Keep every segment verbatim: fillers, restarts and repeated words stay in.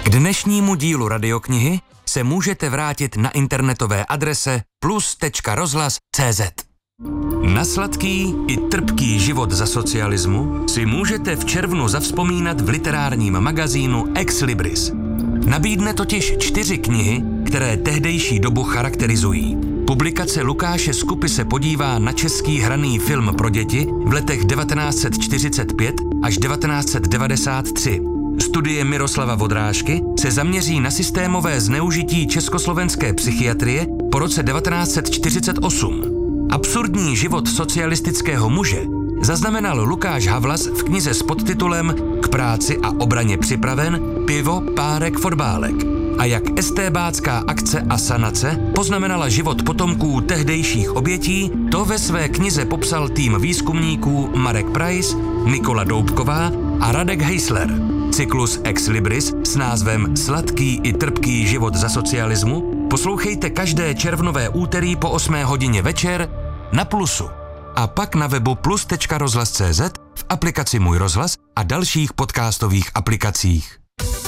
K dnešnímu dílu Radioknihy se můžete vrátit na internetové adrese plus tečka rozhlas tečka cé zet. Na sladký i trpký život za socialismu si můžete v červnu zavzpomínat v literárním magazínu Ex Libris. Nabídne totiž čtyři knihy, které tehdejší dobu charakterizují. Publikace Lukáše Skupy se podívá na český hraný film pro děti v letech devatenáct set čtyřicet pět až devatenáct set devadesát tři. Studie Miroslava Vodrážky se zaměří na systémové zneužití československé psychiatrie po roce devatenáct set čtyřicet osm. Absurdní život socialistického muže zaznamenal Lukáš Havlas v knize s podtitulem K práci a obraně připraven, pivo, párek, fotbálek. A jak estébácká akce a sanace poznamenala život potomků tehdejších obětí, to ve své knize popsal tým výzkumníků Marek Preiss, Nikola Doubková a Radek Heisler. Cyklus Ex Libris s názvem Sladký i trpký život za socialismu poslouchejte každé červnové úterý po osmé hodině večer na Plusu. A pak na webu plus tečka rozhlas tečka cé zet, v aplikaci Můj rozhlas a dalších podcastových aplikacích.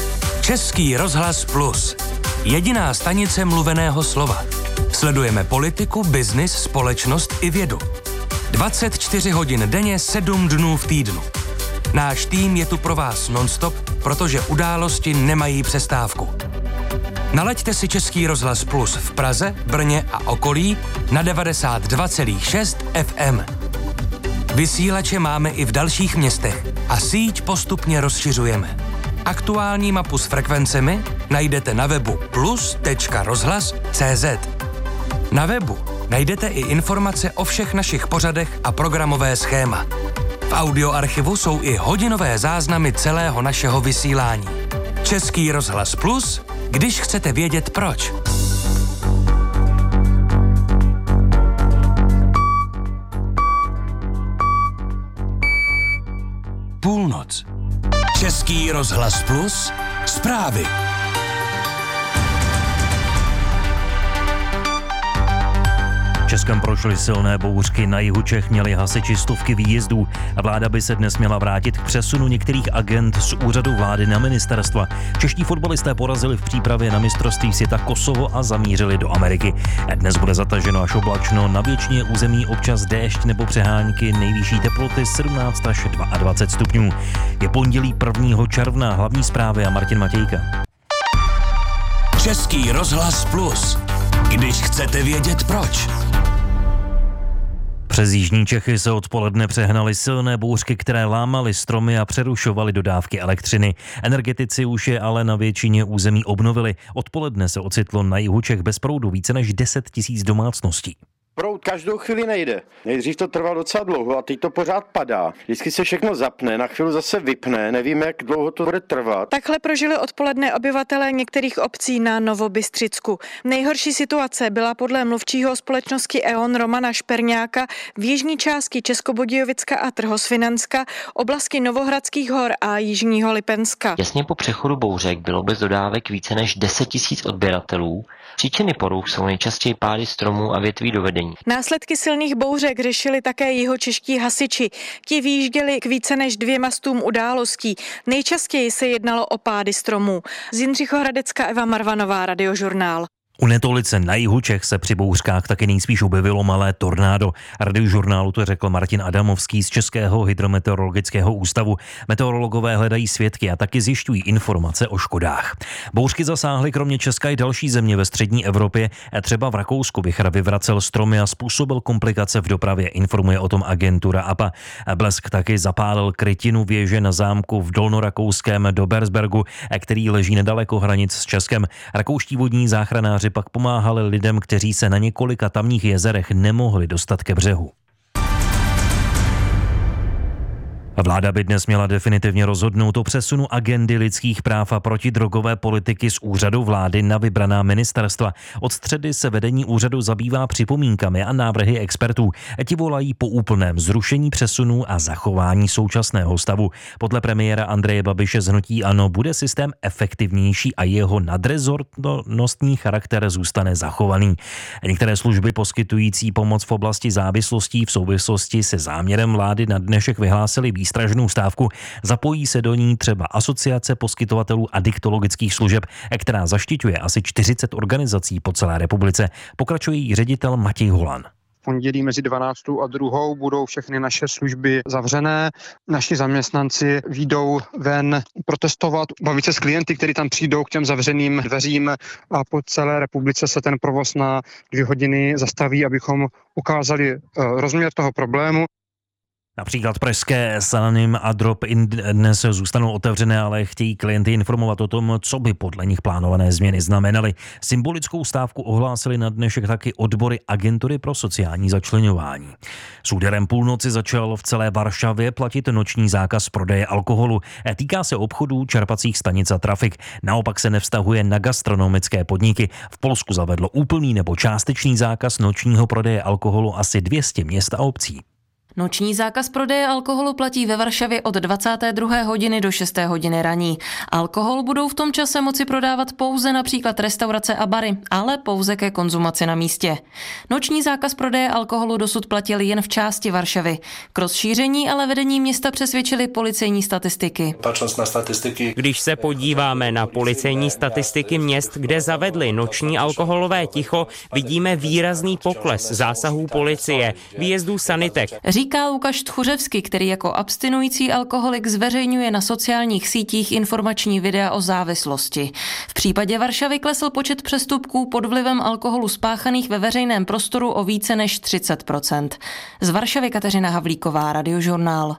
Český rozhlas Plus. Jediná stanice mluveného slova. Sledujeme politiku, biznis, společnost i vědu. dvacet čtyři hodin denně, sedm dnů v týdnu. Náš tým je tu pro vás nonstop, protože události nemají přestávku. Nalaďte si Český rozhlas Plus v Praze, Brně a okolí na devadesát dva celá šest ef em. Vysílače máme i v dalších městech a síť postupně rozšiřujeme. Aktuální mapu s frekvencemi najdete na webu plus tečka rozhlas tečka cé zet. Na webu najdete i informace o všech našich pořadech a programové schéma. V audioarchivu jsou i hodinové záznamy celého našeho vysílání. Český rozhlas Plus, když chcete vědět proč. Půlnoc. Český rozhlas Plus, zprávy. V Českém prošly silné bouřky, na jihu Čech měli hasiči stovky výjezdů a vláda by se dnes měla vrátit k přesunu některých agent z úřadu vlády na ministerstva. Čeští fotbalisté porazili v přípravě na mistrovství světa Kosovo a zamířili do Ameriky. Dnes bude zataženo až oblačno, na většině území občas déšť nebo přehánky, nejvyšší teploty sedmnáct až dvacet dva stupňů. Je pondělí prvního června, hlavní zprávy a Martin Matějka. Český rozhlas Plus, když chcete vědět proč. Přes jižní Čechy se odpoledne přehnaly silné bouřky, které lámaly stromy a přerušovaly dodávky elektřiny. Energetici už je ale na většině území obnovili. Odpoledne se ocitlo na jihu Čech bez proudu více než deset tisíc domácností. Proud každou chvíli nejde. Nejdřív to trvalo docela dlouho a teď to pořád padá. Vždycky se všechno zapne, na chvíli zase vypne, nevíme, jak dlouho to bude trvat. Takhle prožili odpoledne obyvatelé některých obcí na Novobystřicku. Nejhorší situace byla podle mluvčího společnosti E O N Romana Šperňáka v jižní části Českobudějovicka a Trhosvinanska, oblasti Novohradských hor a jižního Lipenska. Těsně po přechodu bouřek bylo bez dodávek více než deset tisíc odběratelů. Příčiny poruch jsou nejčastěji pády stromů a větví do vedení. Následky silných bouřek řešili také jihočeští hasiči. Ti vyjížděli k více než dvěma stům událostí. Nejčastěji se jednalo o pády stromů. Z Jindřichohradecka Eva Marvanová, Radiožurnál. U Netolice na jihu Čech se při bouřkách taky nejspíš objevilo malé tornádo. Radiožurnálu to řekl Martin Adamovský z Českého hydrometeorologického ústavu. Meteorologové hledají svědky a taky zjišťují informace o škodách. Bouřky zasáhly kromě Česka i další země ve střední Evropě. Třeba v Rakousku vichra vyvracel stromy a způsobil komplikace v dopravě, informuje o tom agentura A P A. Blesk taky zapálil krytinu věže na zámku v dolnorakouském Dobersbergu, který leží nedaleko hranic s Českem. Rakouští vodní záchranáři pak pomáhali lidem, kteří se na několika tamních jezerech nemohli dostat ke břehu. Vláda by dnes měla definitivně rozhodnout o přesunu agendy lidských práv a protidrogové politiky z úřadu vlády na vybraná ministerstva. Od středy se vedení úřadu zabývá připomínkami a návrhy expertů. Ti volají po úplném zrušení přesunů a zachování současného stavu. Podle premiéra Andreje Babiše z hnutí ANO bude systém efektivnější a jeho nadrezortnostní charakter zůstane zachovaný. Některé služby poskytující pomoc v oblasti závislostí v souvislosti se záměrem vlády na dnešek vyhlásily výsledky výstražnou stávku, zapojí se do ní třeba Asociace poskytovatelů adiktologických služeb, která zaštiťuje asi čtyřicet organizací po celé republice. Pokračuje její ředitel Matěj Holan. Pondělí mezi dvanáctou a druhou budou všechny naše služby zavřené. Naši zaměstnanci vyjdou ven protestovat, bavit se s klienty, kteří tam přijdou k těm zavřeným dveřím, a po celé republice se ten provoz na dvě hodiny zastaví, abychom ukázali rozměr toho problému. Například pražské Salanim a Drop In dnes zůstanou otevřené, ale chtějí klienty informovat o tom, co by podle nich plánované změny znamenaly. Symbolickou stávku ohlásili na dnešek taky odbory Agentury pro sociální začleňování. S úderem půlnoci začal v celé Varšavě platit noční zákaz prodeje alkoholu. Týká se obchodů, čerpacích stanic a trafik. Naopak se nevztahuje na gastronomické podniky. V Polsku zavedlo úplný nebo částečný zákaz nočního prodeje alkoholu asi dvě stě měst a obcí. Noční zákaz prodeje alkoholu platí ve Varšavě od dvacáté druhé hodiny do šesté hodiny raní. Alkohol budou v tom čase moci prodávat pouze například restaurace a bary, ale pouze ke konzumaci na místě. Noční zákaz prodeje alkoholu dosud platil jen v části Varšavy. K rozšíření ale vedení města přesvědčili policejní statistiky. na statistiky. Když se podíváme na policejní statistiky měst, kde zavedli noční alkoholové ticho, vidíme výrazný pokles zásahů policie, výjezdů sanitek. Říká Lukáš Tchuřevský, který jako abstinující alkoholik zveřejňuje na sociálních sítích informační videa o závislosti. V případě Varšavy klesl počet přestupků pod vlivem alkoholu spáchaných ve veřejném prostoru o více než třicet procent. Z Varšavy Kateřina Havlíková, Radiožurnál.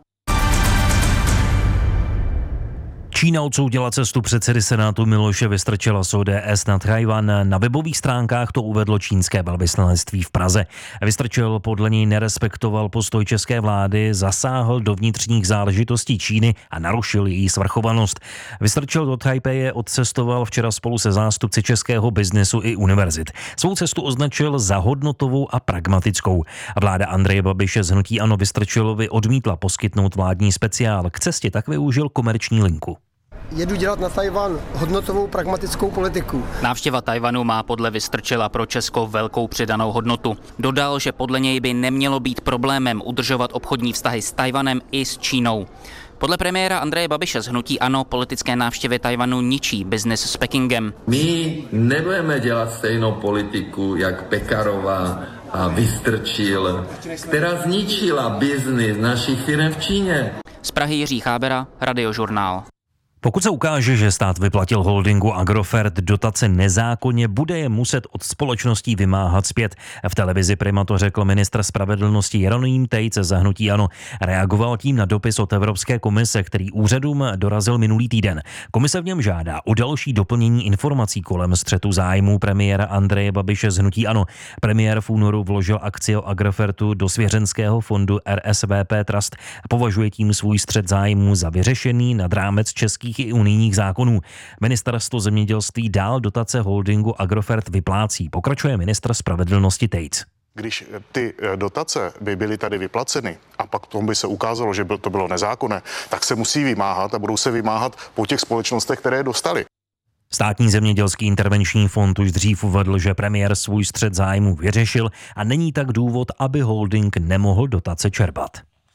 Čína odsoudila cestu předsedy Senátu Miloše Vystrčila z O D S na Tchaj-wan. Na webových stránkách to uvedlo čínské velvyslanectví v Praze. Vystrčil podle něj nerespektoval postoj české vlády, zasáhl do vnitřních záležitostí Číny a narušil její svrchovanost. Vystrčil do Tajpeje odcestoval včera spolu se zástupci českého biznesu i univerzit. Svou cestu označil za hodnotovou a pragmatickou. Vláda Andreje Babiše z hnutí ANO Vystrčilovi odmítla poskytnout vládní speciál. K cestě tak využil komerční linku. Jedu dělat na Tchaj-wan hodnotovou pragmatickou politiku. Návštěva Tchaj-wanu má podle Vystrčila pro Česko velkou přidanou hodnotu. Dodal, že podle něj by nemělo být problémem udržovat obchodní vztahy s Tchaj-wanem i s Čínou. Podle premiéra Andreje Babiše z hnutí ANO politické návštěvy Tchaj-wanu ničí biznis s Pekingem. My nebudeme dělat stejnou politiku jak Pekarová a Vystrčil, která zničila biznis našich firm v Číně. Z Prahy Jiří Chábera, Radiožurnál. Pokud se ukáže, že stát vyplatil holdingu Agrofert dotace nezákonně, bude je muset od společností vymáhat zpět. V televizi Prima to řekl ministr spravedlnosti Jeroným Tejc za hnutí ANO. Reagoval tím na dopis od Evropské komise, který úřadům dorazil minulý týden. Komise v něm žádá o další doplnění informací kolem střetu zájmů premiéra Andreje Babiše z hnutí ANO. Premiér v únoru vložil akcie Agrofertu do svěřenského fondu R S V P Trust. Považuje tím svůj střet zájmů za vyřešený nad rámec českých i unijních zákonů. Ministerstvo zemědělství dál dotace holdingu Agrofert vyplácí. Pokračuje ministr spravedlnosti Tejc. Když ty dotace by byly tady vyplaceny a pak tomu by se ukázalo, že to bylo nezákonné, tak se musí vymáhat a budou se vymáhat po těch společnostech, které je dostali. Státní zemědělský intervenční fond už dřív uvedl, že premiér svůj střet zájmů vyřešil a není tak důvod, aby holding nemohl dotace čerpat.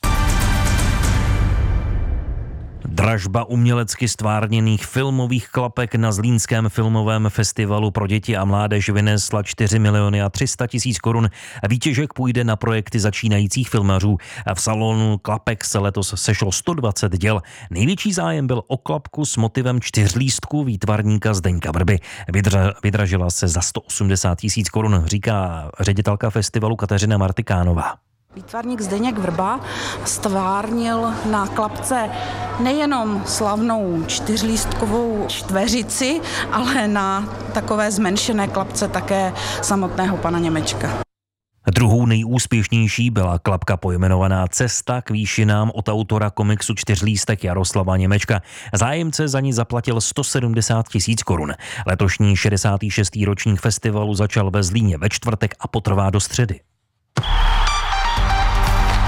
Dražba umělecky stvárněných filmových klapek na Zlínském filmovém festivalu pro děti a mládež vynesla čtyři miliony a tři sta tisíc korun. Výtěžek půjde na projekty začínajících filmařů. V salonu klapek se letos sešlo sto dvacet děl. Největší zájem byl o klapku s motivem čtyřlístku výtvarníka Zdeňka Vrby. Vydra, vydražila se za sto osmdesát tisíc korun, říká ředitelka festivalu Kateřina Martikánová. Výtvarník Zdeněk Vrba stvárnil na klapce nejenom slavnou čtyřlístkovou čtveřici, ale na takové zmenšené klapce také samotného pana Němečka. Druhou nejúspěšnější byla klapka pojmenovaná Cesta k výšinám od autora komiksu Čtyřlístek Jaroslava Němečka. Zájemce za ní zaplatil sto sedmdesát tisíc korun. Letošní šedesátý šestý ročník festivalu začal ve Zlíně ve čtvrtek a potrvá do středy.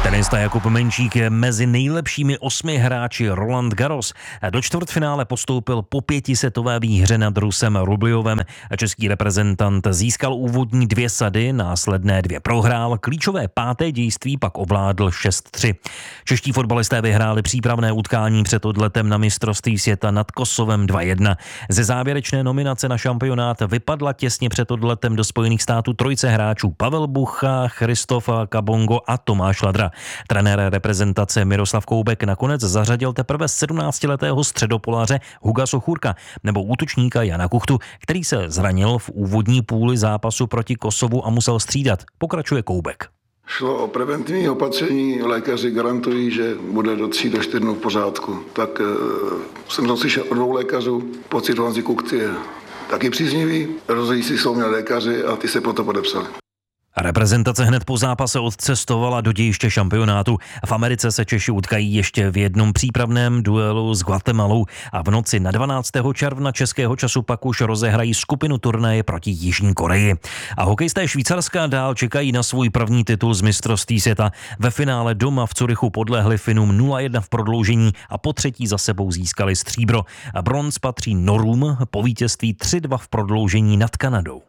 Tenista Jakub Menčík je mezi nejlepšími osmi hráči Roland Garros. Do čtvrtfinále postoupil po pětisetové výhře nad Rusem Rubljovem. Český reprezentant získal úvodní dvě sady, následné dvě prohrál, klíčové páté dějství pak ovládl šest tři. Čeští fotbalisté vyhráli přípravné utkání před odletem na mistrovství světa nad Kosovem dva jedna. Ze závěrečné nominace na šampionát vypadla těsně před odletem do Spojených států trojice hráčů Pavel Bucha, Christoph Kabongo a Tomáš Ladra. Trenér reprezentace Miroslav Koubek nakonec zařadil teprve sedmnáctiletého středopolaře Huga Sochůrka nebo útočníka Jana Kuchtu, který se zranil v úvodní půli zápasu proti Kosovu a musel střídat. Pokračuje Koubek. Šlo o preventivní opatření, lékaři garantují, že bude do tří do čtyř dnů v pořádku. Tak e, jsem to slyšel od dvou lékařů, pocit Honzi Kuchty je taky příznivý, rozhodující jsou mě lékaři a ty se proto podepsali. Reprezentace hned po zápase odcestovala do dějiště šampionátu. V Americe se Češi utkají ještě v jednom přípravném duelu s Guatemalou a v noci na dvanáctého června českého času pak už rozehrají skupinu turnaje proti Jižní Koreji. A hokejisté Švýcarska dál čekají na svůj první titul z mistrovství světa. Ve finále doma v Curychu podlehli Finům nula jedna v prodloužení a po třetí za sebou získali stříbro. A bronz patří Norům po vítězství tři dva v prodloužení nad Kanadou.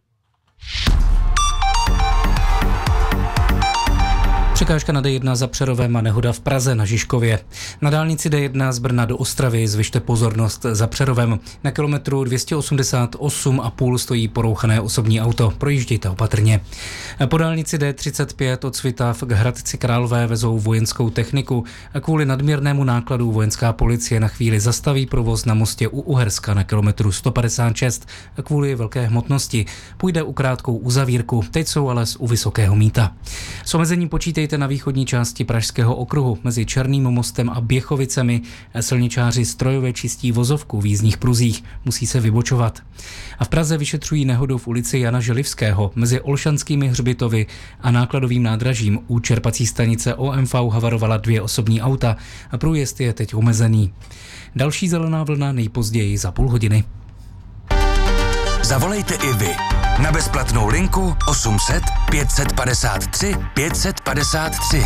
Překážka na D jedna za Přerovem a nehoda v Praze na Žižkově. Na dálnici D jedna z Brna do Ostravy zvyšte pozornost za Přerovem. Na kilometru dvě stě osmdesát osm a půl stojí porouchané osobní auto. Projíždějte opatrně. Po dálnici D třicet pět od Svitav k Hradci Králové vezou vojenskou techniku a kvůli nadměrnému nákladu vojenská policie na chvíli zastaví provoz na mostě u Uherska na kilometru sto padesát šest a kvůli velké hmotnosti půjde u krátkou uzavírku. Teď jsou ale u Vysokého Mýta. S omezením počítejte na východní části Pražského okruhu mezi Černým mostem a Běchovicemi. Silničáři strojově čistí vozovku v jízdních pruzích, musí se vybočovat. A v Praze vyšetřují nehodu v ulici Jana Želivského mezi Olšanskými hřbitovy a nákladovým nádražím. U čerpací stanice O M V havarovala dvě osobní auta a průjezd je teď omezený. Další zelená vlna nejpozději za půl hodiny. Zavolejte i vy na bezplatnou linku osm set pět padesát tři pět padesát tři.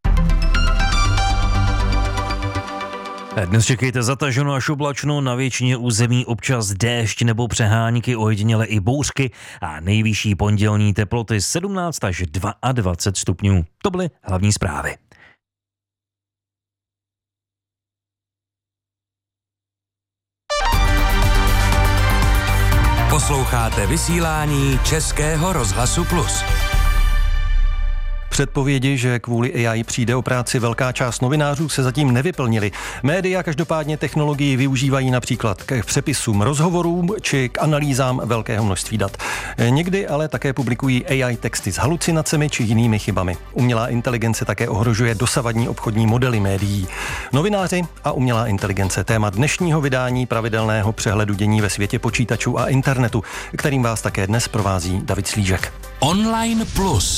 Dnes čekejte zataženo až oblačno, na většině území občas déšť nebo přehánky, ojediněle i bouřky a nejvyšší pondělní teploty sedmnáct až dvacet dva stupňů. To byly hlavní zprávy. Posloucháte vysílání Českého rozhlasu Plus. Předpovědi, že kvůli A I přijde o práci velká část novinářů, se zatím nevyplnily. Média každopádně technologii využívají například k přepisům rozhovorů či k analýzám velkého množství dat. Někdy ale také publikují A I texty s halucinacemi či jinými chybami. Umělá inteligence také ohrožuje dosavadní obchodní modely médií. Novináři a umělá inteligence, téma dnešního vydání pravidelného přehledu dění ve světě počítačů a internetu, kterým vás také dnes provází David Slížek. Online Plus.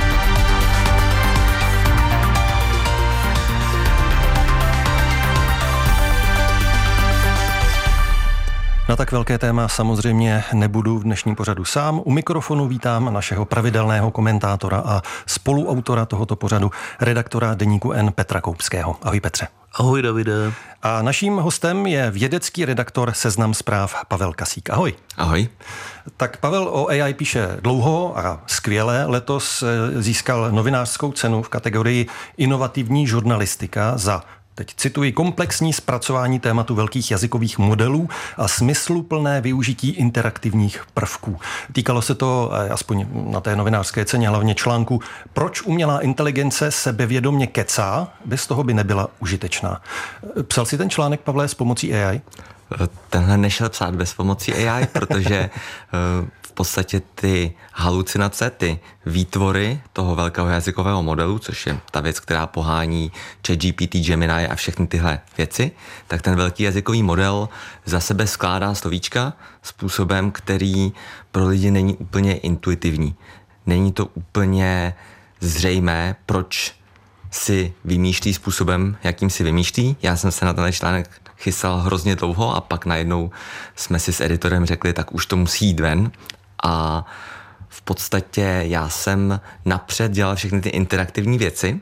Na tak velké téma samozřejmě nebudu v dnešním pořadu sám. U mikrofonu vítám našeho pravidelného komentátora a spoluautora tohoto pořadu, redaktora deníku N Petra Koupského. Ahoj Petře. Ahoj Davide. A naším hostem je vědecký redaktor Seznam Zpráv Pavel Kasík. Ahoj. Ahoj. Tak Pavel o A I píše dlouho a skvěle. Letos získal novinářskou cenu v kategorii inovativní žurnalistika za, teď cituji, komplexní zpracování tématu velkých jazykových modelů a smysluplné využití interaktivních prvků. Týkalo se to, aspoň na té novinářské ceně, hlavně článku Proč umělá inteligence sebevědomě kecá, bez toho by nebyla užitečná. Psal si ten článek, Pavle, s pomocí A I? Tenhle nešel psát bez pomocí A I, protože v podstatě ty halucinace, ty výtvory toho velkého jazykového modelu, což je ta věc, která pohání ChatGPT, Gemini a všechny tyhle věci, tak ten velký jazykový model za sebe skládá slovíčka způsobem, který pro lidi není úplně intuitivní. Není to úplně zřejmé, proč si vymýšlí způsobem, jakým si vymýšlí. Já jsem se na ten článek chystal hrozně dlouho a pak najednou jsme si s editorem řekli, tak už to musí jít ven. A v podstatě já jsem napřed dělal všechny ty interaktivní věci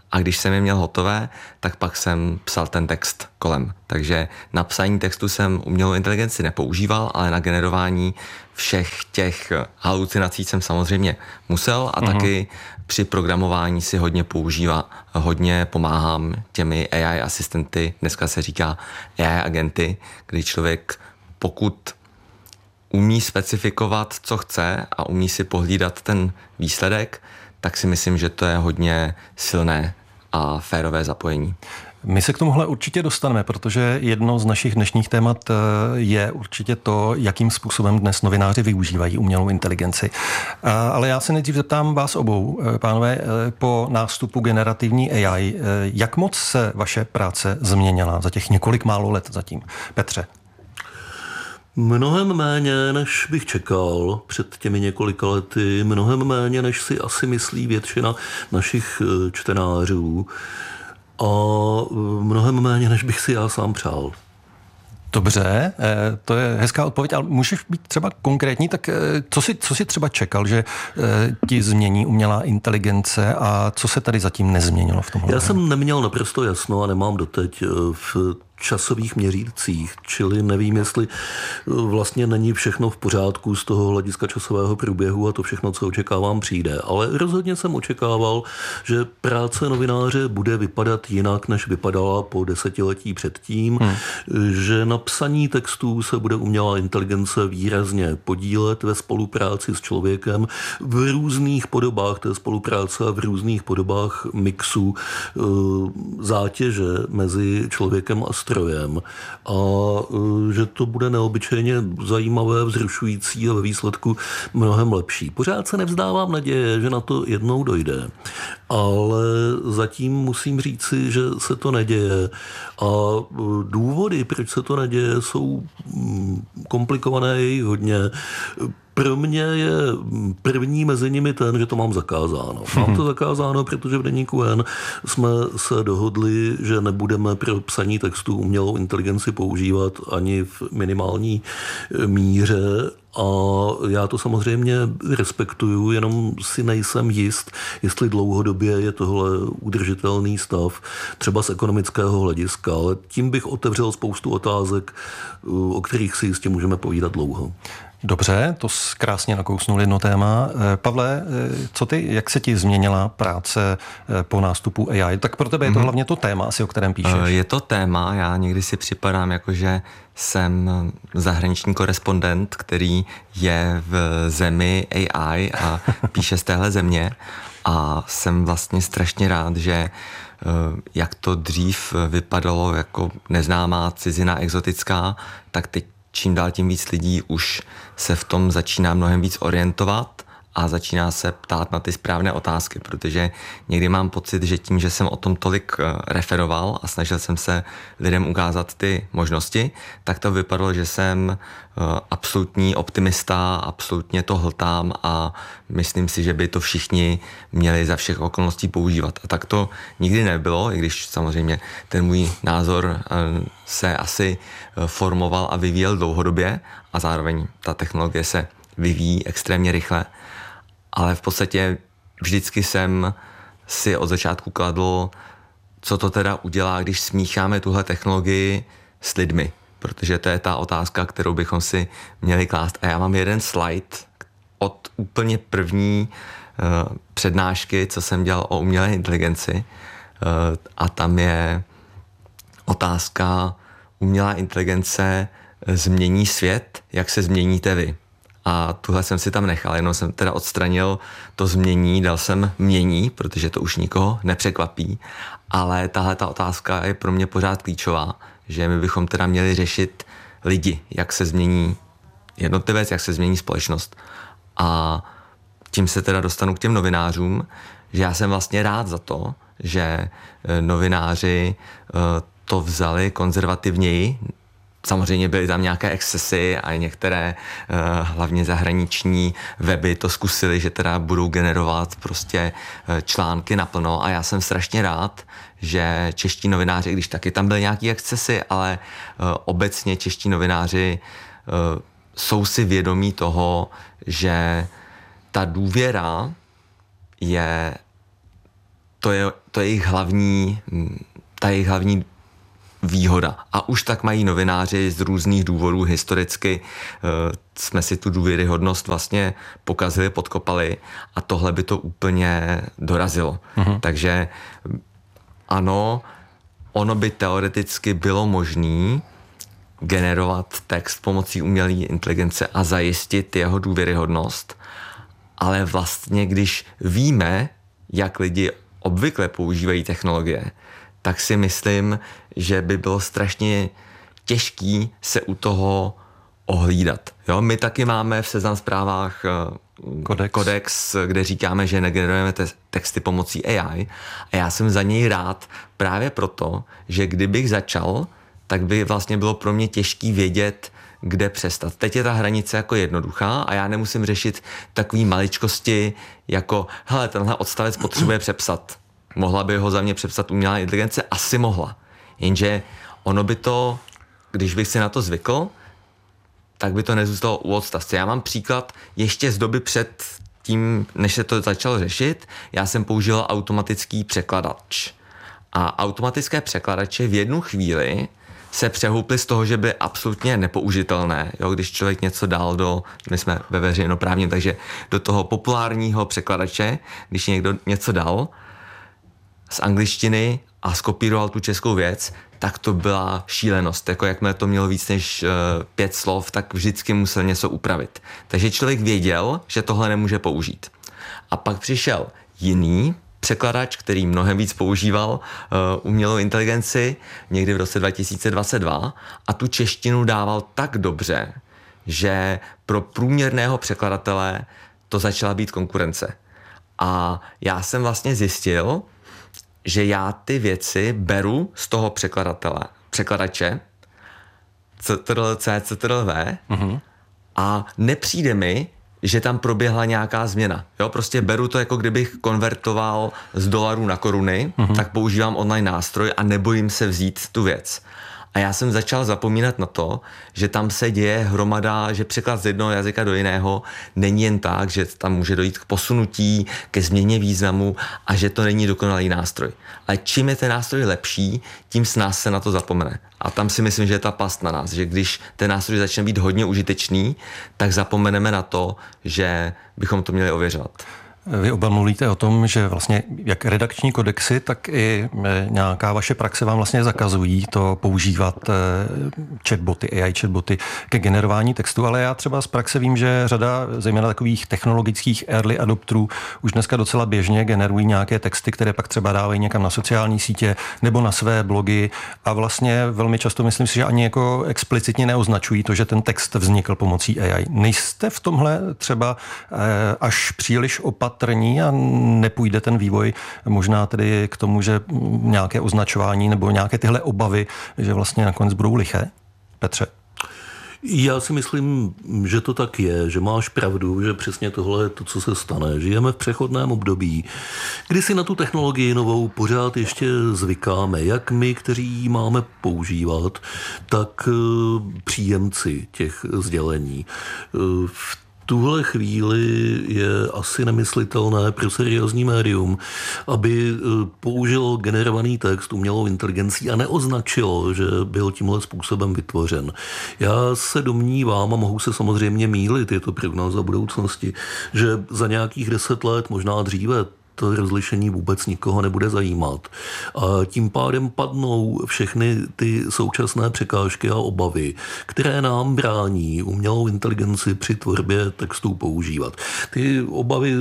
a když jsem je měl hotové, tak pak jsem psal ten text kolem. Takže na psaní textu jsem umělou inteligenci nepoužíval, ale na generování všech těch halucinací jsem samozřejmě musel a uh-huh. taky při programování si hodně používá, hodně pomáhám těmi A I asistenty, dneska se říká A I agenty, kdy člověk pokud umí specifikovat, co chce a umí si pohlídat ten výsledek, tak si myslím, že to je hodně silné a férové zapojení. My se k tomuhle určitě dostaneme, protože jedno z našich dnešních témat je určitě to, jakým způsobem dnes novináři využívají umělou inteligenci. Ale já se nejdřív zeptám vás obou, pánové, po nástupu generativní A I, jak moc se vaše práce změnila za těch několik málo let zatím? Petře. Mnohem méně, než bych čekal před těmi několika lety, mnohem méně, než si asi myslí většina našich čtenářů a mnohem méně, než bych si já sám přál. Dobře, to je hezká odpověď, ale můžeš být třeba konkrétní, tak co si, co si třeba čekal, že ti změní umělá inteligence a co se tady zatím nezměnilo v tomhle? Já jsem neměl naprosto jasno a nemám doteď v časových měřících, čili nevím, jestli vlastně není všechno v pořádku z toho hlediska časového průběhu a to všechno, co očekávám, přijde. Ale rozhodně jsem očekával, že práce novináře bude vypadat jinak, než vypadala po desetiletí předtím, hmm. že na psaní textů se bude umělá inteligence výrazně podílet ve spolupráci s člověkem v různých podobách té spolupráce a v různých podobách mixu zátěže mezi člověkem a strojem a že to bude neobyčejně zajímavé, vzrušující a ve výsledku mnohem lepší. Pořád se nevzdávám naděje, že na to jednou dojde, ale zatím musím říci, že se to neděje a důvody, proč se to neděje, jsou komplikované, je jich hodně. Pro mě je první mezi nimi ten, že to mám zakázáno. Mám to zakázáno, protože v deníku N jsme se dohodli, že nebudeme pro psaní textu umělou inteligenci používat ani v minimální míře a já to samozřejmě respektuju, jenom si nejsem jist, jestli dlouhodobě je tohle udržitelný stav, třeba z ekonomického hlediska, ale tím bych otevřel spoustu otázek, o kterých si jistě můžeme povídat dlouho. Dobře, to krásně nakousnul jedno téma. Pavle, co ty, jak se ti změnila práce po nástupu A I? Tak pro tebe je to mm-hmm. hlavně to téma, asi o kterém píšeš. Je to téma, já někdy si připadám jako, že jsem zahraniční korespondent, který je v zemi A I a píše z téhle země a jsem vlastně strašně rád, že jak to dřív vypadalo jako neznámá cizina exotická, tak teď čím dál tím víc lidí už se v tom začíná mnohem víc orientovat a začíná se ptát na ty správné otázky, protože někdy mám pocit, že tím, že jsem o tom tolik referoval a snažil jsem se lidem ukázat ty možnosti, tak to vypadalo, že jsem absolutní optimista, absolutně to hltám a myslím si, že by to všichni měli za všech okolností používat. A tak to nikdy nebylo, i když samozřejmě ten můj názor se asi formoval a vyvíjel dlouhodobě a zároveň ta technologie se vyvíjí extrémně rychle. Ale v podstatě vždycky jsem si od začátku kladl, co to teda udělá, když smícháme tuhle technologii s lidmi. Protože to je ta otázka, kterou bychom si měli klást. A já mám jeden slide od úplně první uh, přednášky, co jsem dělal o umělé inteligenci. Uh, a tam je otázka, umělá inteligence změní svět, jak se změníte vy. A tuhle jsem si tam nechal, jenom jsem teda odstranil to změní, dal jsem mění, protože to už nikoho nepřekvapí, ale tahle ta otázka je pro mě pořád klíčová, že my bychom teda měli řešit lidi, jak se změní jednotlivec, jak se změní společnost. A tím se teda dostanu k těm novinářům, že já jsem vlastně rád za to, že novináři to vzali konzervativněji. Samozřejmě byly tam nějaké excesy a některé hlavně zahraniční weby to zkusili, že teda budou generovat prostě články naplno a já jsem strašně rád, že čeští novináři, když taky tam byly nějaké excesy, ale obecně čeští novináři jsou si vědomí toho, že ta důvěra je to je, to je jejich hlavní, ta jejich hlavní výhoda. A už tak mají novináři z různých důvodů historicky. Uh, jsme si tu důvěryhodnost vlastně pokazili, podkopali a tohle by to úplně dorazilo. Mhm. Takže ano, ono by teoreticky bylo možné generovat text pomocí umělé inteligence a zajistit jeho důvěryhodnost, ale vlastně, když víme, jak lidi obvykle používají technologie, tak si myslím, že by bylo strašně těžký se u toho ohlídat. Jo? My taky máme v Seznam zprávách kodex. kodex, kde říkáme, že negenerujeme te- texty pomocí A I a já jsem za něj rád právě proto, že kdybych začal, tak by vlastně bylo pro mě těžký vědět, kde přestat. Teď je ta hranice jako jednoduchá a já nemusím řešit takový maličkosti jako hele, tenhle odstavec potřebuje přepsat. Mohla by ho za mě přepsat umělá inteligence? Asi mohla. Jenže ono by to, když bych si na to zvykl, tak by to nezůstalo u odstavce. Já mám příklad ještě z doby před tím, než se to začalo řešit. Já jsem použil automatický překladač. A automatické překladače v jednu chvíli se přehouply z toho, že by absolutně nepoužitelné, jo, když člověk něco dal do, my jsme ve veřejnoprávním, takže do toho populárního překladače, když někdo něco dal z angličtiny a skopíroval tu českou věc, tak to byla šílenost. Jako jakmile to mělo víc než uh, pět slov, tak vždycky musel něco upravit. Takže člověk věděl, že tohle nemůže použít. A pak přišel jiný překladač, který mnohem víc používal uh, umělou inteligenci někdy v roce dva tisíce dvacet dva a tu češtinu dával tak dobře, že pro průměrného překladatele to začala být konkurence. A já jsem vlastně zjistil, že já ty věci beru z toho překladatele, překladače C T R L C, C T R L V mm-hmm. a nepřijde mi, že tam proběhla nějaká změna. Jo, prostě beru to, jako kdybych konvertoval z dolarů na koruny, mm-hmm. tak používám online nástroj a nebojím se vzít tu věc. A já jsem začal zapomínat na to, že tam se děje hromada, že překlad z jednoho jazyka do jiného není jen tak, že tam může dojít k posunutí, ke změně významu a že to není dokonalý nástroj. Ale čím je ten nástroj lepší, tím s nás se na to zapomene. A tam si myslím, že je ta past na nás, že když ten nástroj začne být hodně užitečný, tak zapomeneme na to, že bychom to měli ověřovat. Vy oba mluvíte o tom, že vlastně jak redakční kodexy, tak i nějaká vaše praxe vám vlastně zakazují to používat chatboty, A I chatboty ke generování textu, ale já třeba z praxe vím, že řada zejména takových technologických early adopterů už dneska docela běžně generují nějaké texty, které pak třeba dávají někam na sociální sítě nebo na své blogy a vlastně velmi často myslím si, že ani jako explicitně neoznačují to, že ten text vznikl pomocí A I. Nejste v tomhle třeba až příliš opatrní a nepůjde ten vývoj možná tedy k tomu, že nějaké označování nebo nějaké tyhle obavy, že vlastně nakonec budou liché? Petře? Já si myslím, že to tak je, že máš pravdu, že přesně tohle je to, co se stane. Žijeme v přechodném období, kdy si na tu technologii novou pořád ještě zvykáme, jak my, kteří ji máme používat, tak příjemci těch sdělení. V tuhle chvíli je asi nemyslitelné pro seriózní médium, aby použilo generovaný text umělou inteligencí a neoznačilo, že byl tímhle způsobem vytvořen. Já se domnívám, a mohu se samozřejmě mýlit, je to prognóza budoucnosti, že za nějakých deset let, možná dříve, to rozlišení vůbec nikoho nebude zajímat. A tím pádem padnou všechny ty současné překážky a obavy, které nám brání umělou inteligenci při tvorbě textů používat. Ty obavy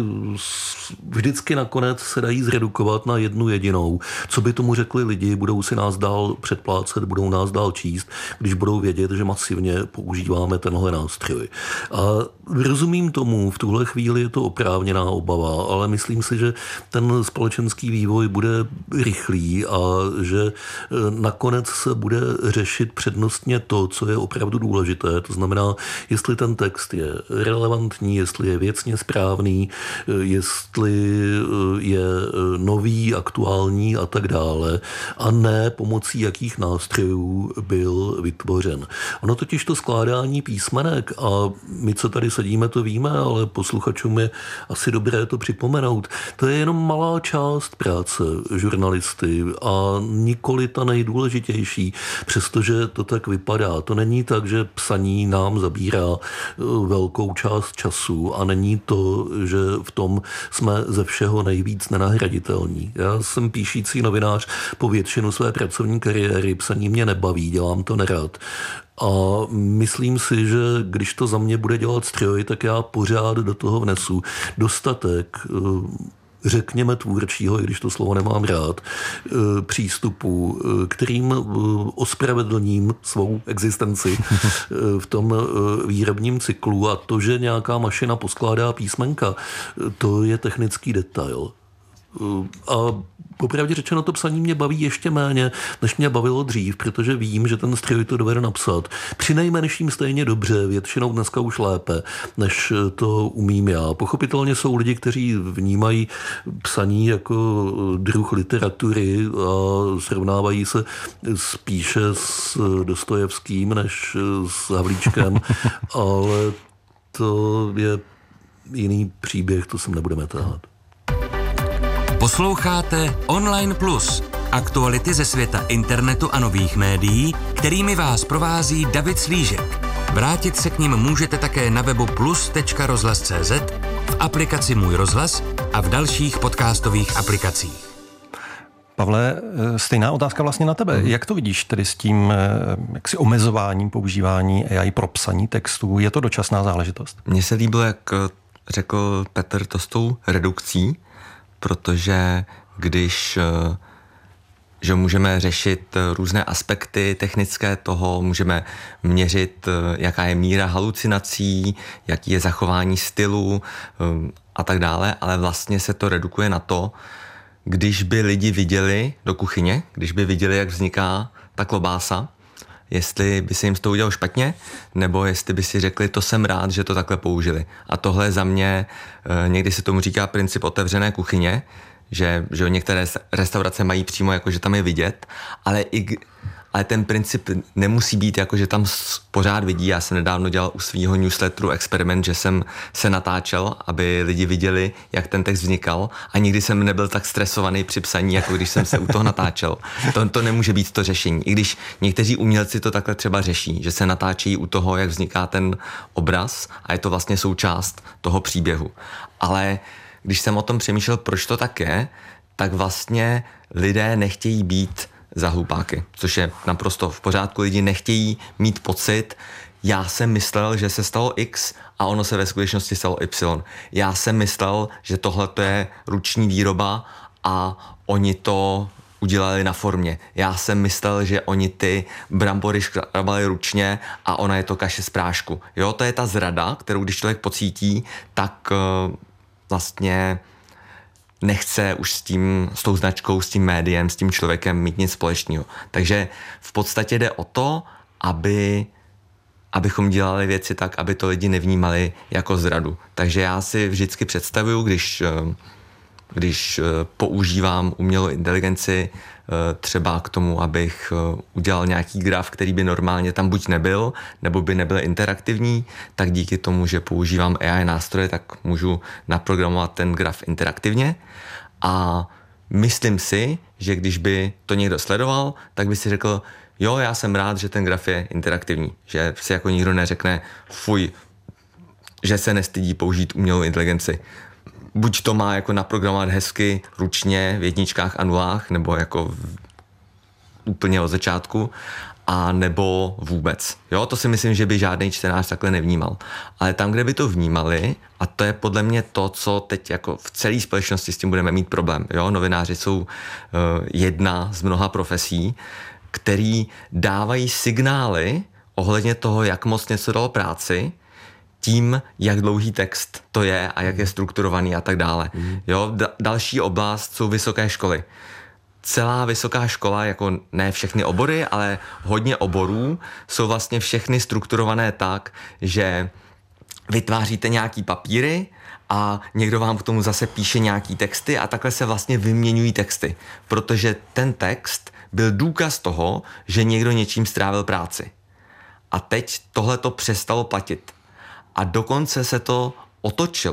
vždycky nakonec se dají zredukovat na jednu jedinou. Co by tomu řekli lidi, budou si nás dál předplácet, budou nás dál číst, když budou vědět, že masivně používáme tenhle nástroj. A rozumím tomu, v tuhle chvíli je to oprávněná obava, ale myslím si, že ten společenský vývoj bude rychlý a že nakonec se bude řešit přednostně to, co je opravdu důležité. To znamená, jestli ten text je relevantní, jestli je věcně správný, jestli je nový, aktuální a tak dále, a ne pomocí jakých nástrojů byl vytvořen. Ono totiž to skládání písmenek, a my, co tady sedíme, to víme, ale posluchačům je asi dobré to připomenout, to je jenom malá část práce žurnalisty a nikoli ta nejdůležitější, přestože to tak vypadá. To není tak, že psaní nám zabírá velkou část času a není to, že v tom jsme ze všeho nejvíc nenahraditelní. Já jsem píšící novinář po většinu své pracovní kariéry, psaní mě nebaví, dělám to nerad. A myslím si, že když to za mě bude dělat stroj, tak já pořád do toho vnesu dostatek, řekněme tvůrčího, i když to slovo nemám rád, přístupu, kterým ospravedlním svou existenci v tom výrobním cyklu. A to, že nějaká mašina poskládá písmenka, to je technický detail. A popravdě řečeno, to psaní mě baví ještě méně, než mě bavilo dřív, protože vím, že ten stroj to dovede napsat. Přinejmenším stejně dobře, většinou dneska už lépe, než to umím já. Pochopitelně jsou lidi, kteří vnímají psaní jako druh literatury a srovnávají se spíše s Dostojevským než s Havlíčkem, ale to je jiný příběh, to sem nebudeme táhat. Posloucháte Online Plus, aktuality ze světa internetu a nových médií, kterými vás provází David Slížek. Vrátit se k nim můžete také na webu plus tečka rozhlas tečka cé zet, v aplikaci Můj rozhlas a v dalších podcastových aplikacích. Pavle, stejná otázka vlastně na tebe. Jak to vidíš tedy s tím jaksi omezováním používání A I pro psaní textů? Je to dočasná záležitost? Mně se líbilo, jak řekl Petr, to s tou redukcí, protože když že můžeme řešit různé aspekty technické toho, můžeme měřit, jaká je míra halucinací, jaký je zachování stylu a tak dále, ale vlastně se to redukuje na to, když by lidi viděli do kuchyně, když by viděli, jak vzniká ta klobása, jestli by se jim to udělalo špatně, nebo jestli by si řekli, to jsem rád, že to takhle použili. A tohle za mě, někdy se tomu říká princip otevřené kuchyně, že, že některé restaurace mají přímo jako, že tam je vidět, ale, i, ale ten princip nemusí být jako, že tam pořád vidí. Já jsem nedávno dělal u svýho newsletteru experiment, že jsem se natáčel, aby lidi viděli, jak ten text vznikal, a nikdy jsem nebyl tak stresovaný při psaní, jako když jsem se u toho natáčel. To, to nemůže být to řešení. I když někteří umělci to takhle třeba řeší, že se natáčejí u toho, jak vzniká ten obraz, a je to vlastně součást toho příběhu. Ale když jsem o tom přemýšlel, proč to tak je, tak vlastně lidé nechtějí být za hlupáky, což je naprosto v pořádku. Lidi nechtějí mít pocit, já jsem myslel, že se stalo X a ono se ve skutečnosti stalo Y. Já jsem myslel, že tohle to je ruční výroba a oni to udělali na formě. Já jsem myslel, že oni ty brambory škrabali ručně a ona je to kaše z prášku. Jo, to je ta zrada, kterou když člověk pocítí, tak uh, vlastně nechce už s tím, s tou značkou, s tím médiem, s tím člověkem mít nic společného. Takže v podstatě jde o to, aby, abychom dělali věci tak, aby to lidi nevnímali jako zradu. Takže já si vždycky představuju, když, když používám umělou inteligenci třeba k tomu, abych udělal nějaký graf, který by normálně tam buď nebyl, nebo by nebyl interaktivní, tak díky tomu, že používám A I nástroje, tak můžu naprogramovat ten graf interaktivně. A myslím si, že když by to někdo sledoval, tak by si řekl, jo, já jsem rád, že ten graf je interaktivní, že si jako nikdo neřekne, fuj, že se nestydí použít umělou inteligenci. Buď to má jako naprogramovat hezky ručně v jedničkách a nulách, nebo jako v, úplně od začátku, a nebo vůbec. Jo, to si myslím, že by žádný čtenář takhle nevnímal. Ale tam, kde by to vnímali, a to je podle mě to, co teď jako v celé společnosti s tím budeme mít problém. Jo, novináři jsou uh, jedna z mnoha profesí, který dávají signály ohledně toho, jak moc něco dalo práci, tím, jak dlouhý text to je a jak je strukturovaný a tak dále. Mm. Jo, da- další oblast jsou vysoké školy. Celá vysoká škola, jako ne všechny obory, ale hodně oborů, jsou vlastně všechny strukturované tak, že vytváříte nějaký papíry a někdo vám k tomu zase píše nějaký texty a takhle se vlastně vyměňují texty, protože ten text byl důkaz toho, že někdo něčím strávil práci. A teď tohle to přestalo platit. A dokonce se to otočilo.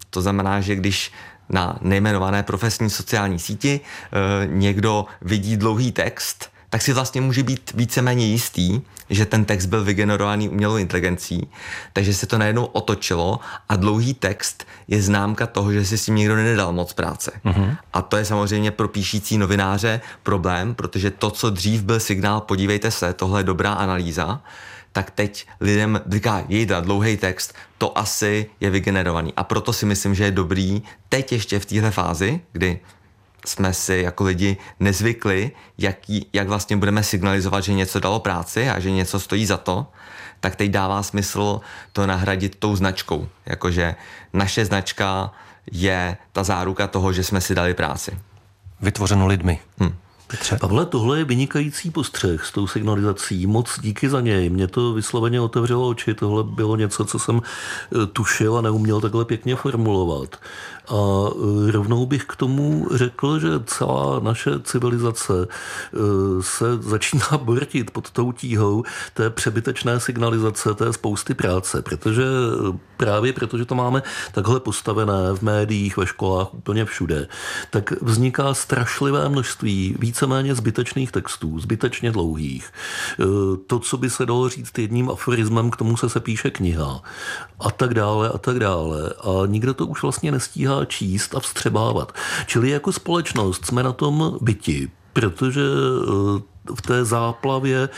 To znamená, že když na nejmenované profesní sociální síti e, někdo vidí dlouhý text, tak si vlastně může být víceméně jistý, že ten text byl vygenerovaný umělou inteligencí, takže se to najednou otočilo a dlouhý text je známka toho, že si s tím někdo nedal moc práce. Mm-hmm. A to je samozřejmě pro píšící novináře problém, protože to, co dřív byl signál, podívejte se, tohle je dobrá analýza, tak teď lidem říká, jejda, dlouhý text, to asi je vygenerovaný. A proto si myslím, že je dobrý teď ještě v téhle fázi, kdy jsme si jako lidi nezvykli, jak, jak vlastně budeme signalizovat, že něco dalo práci a že něco stojí za to, tak teď dává smysl to nahradit tou značkou. Jakože naše značka je ta záruka toho, že jsme si dali práci. Vytvořeno lidmi. Hm. Pavle, tohle je vynikající postřeh s tou signalizací. Moc díky za něj. Mě to vysloveně otevřelo oči. Tohle bylo něco, co jsem tušil a neuměl takhle pěkně formulovat. A rovnou bych k tomu řekl, že celá naše civilizace se začíná bortit pod tou tíhou té přebytečné signalizace, té spousty práce, protože právě protože to máme takhle postavené v médiích, ve školách, úplně všude, tak vzniká strašlivé množství víceméně zbytečných textů, zbytečně dlouhých. To, co by se dalo říct jedním aforismem, k tomu se se píše kniha a tak dále a tak dále. A nikdo to už vlastně nestíhá číst a vstřebávat. Čili jako společnost jsme na tom byti, protože v té záplavě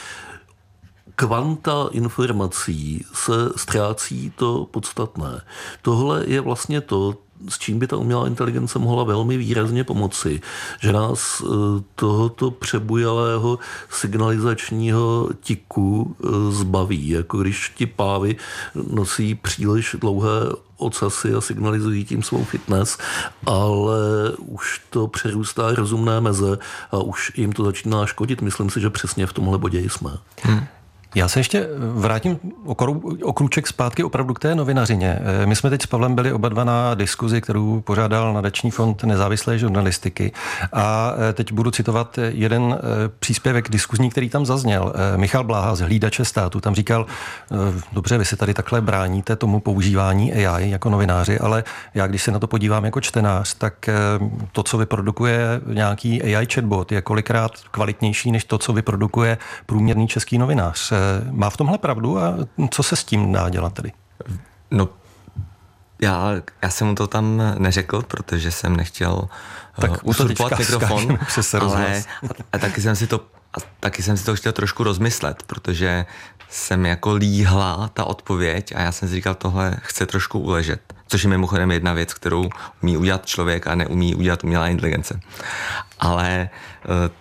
kvanta informací se ztrácí to podstatné. Tohle je vlastně to, s čím by ta umělá inteligence mohla velmi výrazně pomoci, že nás tohoto přebujalého signalizačního tiku zbaví, jako když ti pávy nosí příliš dlouhé ocasy a signalizují tím svou fitness, ale už to přerůstá rozumné meze a už jim to začíná škodit. Myslím si, že přesně v tomhle bodě jsme. Hmm. Já se ještě vrátím o krůček zpátky opravdu k té novinařině. My jsme teď s Pavlem byli oba dva na diskuzi, kterou pořádal Nadační fond nezávislé žurnalistiky. A teď budu citovat jeden příspěvek diskuzní, který tam zazněl. Michal Bláha z Hlídače státu tam říkal, dobře, vy se tady takhle bráníte tomu používání A I jako novináři, ale já když se na to podívám jako čtenář, tak to, co vyprodukuje nějaký A I chatbot, je kolikrát kvalitnější než to, co vyprodukuje průměrný český novinář. Má v tomhle pravdu a co se s tím dá dělat tedy? No, já, já jsem mu to tam neřekl, protože jsem nechtěl tak uh, usurpovat mikrofon, ale a, a taky jsem si to a taky jsem si to chtěl trošku rozmyslet, protože jsem jako líhla ta odpověď a já jsem si říkal, tohle chce trošku uležet, což je mimochodem jedna věc, kterou umí udělat člověk a neumí udělat umělá inteligence. Ale uh,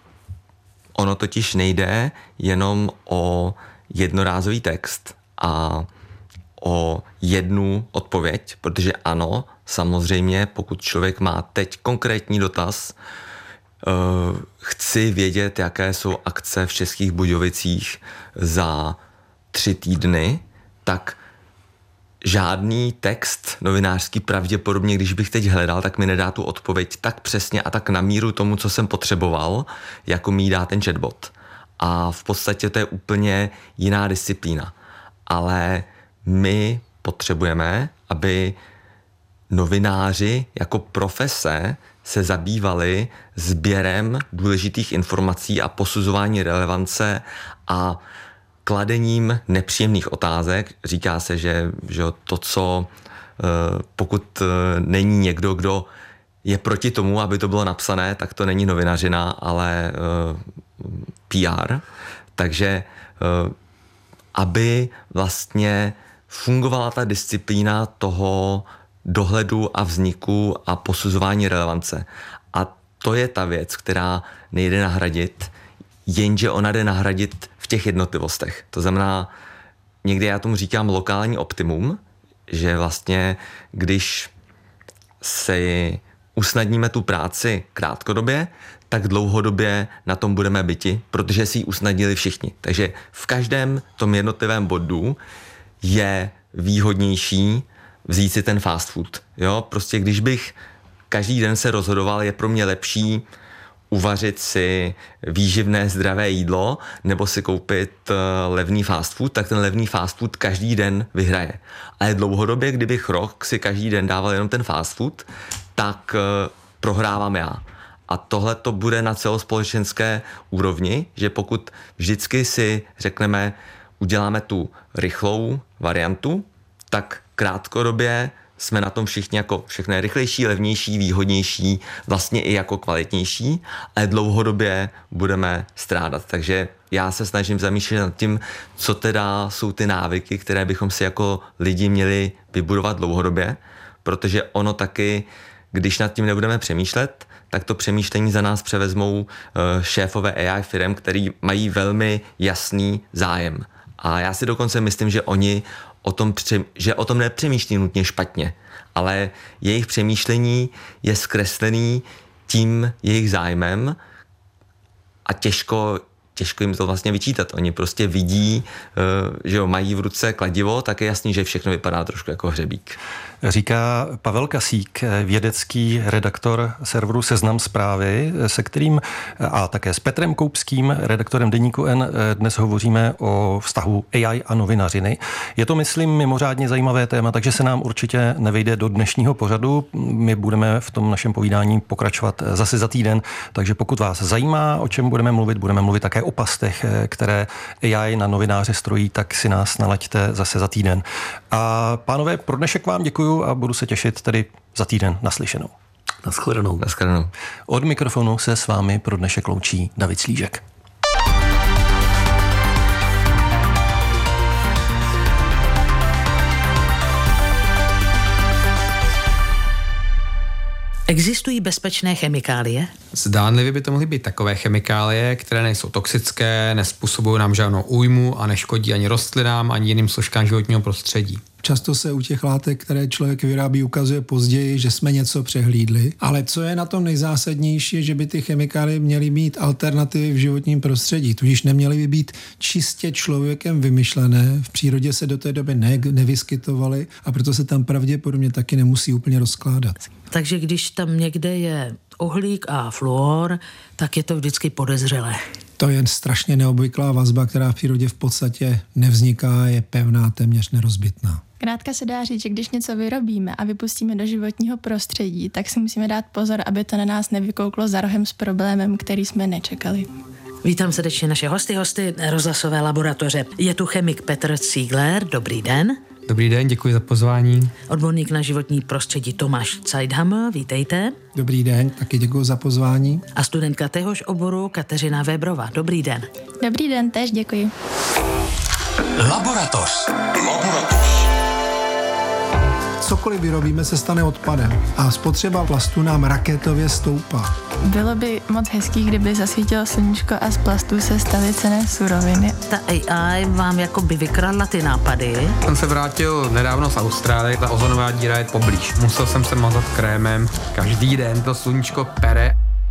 ono totiž nejde jenom o jednorázový text a o jednu odpověď, protože ano, samozřejmě, pokud člověk má teď konkrétní dotaz, uh, chci vědět, jaké jsou akce v Českých Budějovicích za tři týdny, tak žádný text novinářský pravděpodobně, když bych teď hledal, tak mi nedá tu odpověď tak přesně a tak na míru tomu, co jsem potřeboval, jako mi dá ten chatbot. A v podstatě to je úplně jiná disciplína. Ale my potřebujeme, aby novináři jako profese se zabývali sběrem důležitých informací a posuzování relevance a kladením nepříjemných otázek. Říká se, že, že to, co pokud není někdo, kdo je proti tomu, aby to bylo napsané, tak to není novinařina, ale P R. Takže aby vlastně fungovala ta disciplína toho dohledu a vzniku a posuzování relevance. A to je ta věc, která nejde nahradit, jenže ona jde nahradit v těch jednotlivostech. To znamená, někdy já tomu říkám lokální optimum, že vlastně, když si usnadníme tu práci krátkodobě, tak dlouhodobě na tom budeme byti, protože si ji usnadnili všichni. Takže v každém tom jednotlivém bodu je výhodnější vzít si ten fast food. Jo? Prostě když bych každý den se rozhodoval, je pro mě lepší uvařit si výživné zdravé jídlo nebo si koupit levný fast food, tak ten levný fast food každý den vyhraje. Ale dlouhodobě, kdybych rok si každý den dával jenom ten fast food, tak prohrávám já. A tohle to bude na celospolečenské úrovni, že pokud vždycky si řekneme, uděláme tu rychlou variantu, tak krátkodobě jsme na tom všichni jako všechno rychlejší, levnější, výhodnější, vlastně i jako kvalitnější, ale dlouhodobě budeme strádat. Takže já se snažím zamýšlet nad tím, co teda jsou ty návyky, které bychom si jako lidi měli vybudovat dlouhodobě, protože ono taky, když nad tím nebudeme přemýšlet, tak to přemýšlení za nás převezmou šéfové A I firm, který mají velmi jasný zájem. A já si dokonce myslím, že oni o tom, že o tom nepřemýšlí nutně špatně, ale jejich přemýšlení je zkreslený tím jejich zájmem a těžko, těžko jim to vlastně vyčítat. Oni prostě vidí, že jo, mají v ruce kladivo, tak je jasný, že všechno vypadá trošku jako hřebík. Říká Pavel Kasík, vědecký redaktor serveru Seznam Zprávy, se kterým a také s Petrem Koupským, redaktorem Deníku N, dnes hovoříme o vztahu A I a novinařiny. Je to, myslím, mimořádně zajímavé téma, takže se nám určitě nevejde do dnešního pořadu. My budeme v tom našem povídání pokračovat zase za týden, takže pokud vás zajímá, o čem budeme mluvit, budeme mluvit také o pastech, které A I na novináře strojí, tak si nás nalaďte zase za týden. A pánové, pro dnešek vám děkuju a budu se těšit tedy za týden naslyšenou. Naschledanou. Naschledanou. Od mikrofonu se s vámi pro dnešek loučí David Slížek. Existují bezpečné chemikálie? Zdánlivě by to mohly být takové chemikálie, které nejsou toxické, nezpůsobují nám žádnou újmu a neškodí ani rostlinám, ani jiným složkám životního prostředí. Často se u těch látek, které člověk vyrábí, ukazuje později, že jsme něco přehlídli. Ale co je na tom nejzásadnější, že by ty chemikálie měly mít alternativy v životním prostředí, tudíž neměly by být čistě člověkem vymyšlené. V přírodě se do té doby ne- nevyskytovaly a proto se tam pravděpodobně taky nemusí úplně rozkládat. Takže když tam někde je uhlík a fluor, tak je to vždycky podezřelé. To je strašně neobvyklá vazba, která v přírodě v podstatě nevzniká, je pevná, téměř nerozbitná. Krátka se dá říct, že když něco vyrobíme a vypustíme do životního prostředí, tak si musíme dát pozor, aby to na nás nevykouklo za rohem s problémem, který jsme nečekali. Vítám srdečně naše hosty, hosty rozhlasové laboratoře. Je tu chemik Petr Ziegler, dobrý den. Dobrý den, děkuji za pozvání. Odborník na životní prostředí Tomáš Zeidhammer, vítejte. Dobrý den, taky děkuji za pozvání. A studentka téhož oboru Kateřina Weberová, dobrý den. Dobrý den, též děkuji. Laboratoř. Laboratoř. Cokoliv vyrobíme, se stane odpadem a spotřeba plastu nám raketově stoupá. Bylo by moc hezký, kdyby zasvítilo sluníčko a z plastů se staly cenné suroviny. Ta A I vám jako by vykradla ty nápady. Jsem se vrátil nedávno z Austrálie, ta ozonová díra je poblíž. Musel jsem se mazat krémem, každý den to sluníčko pere.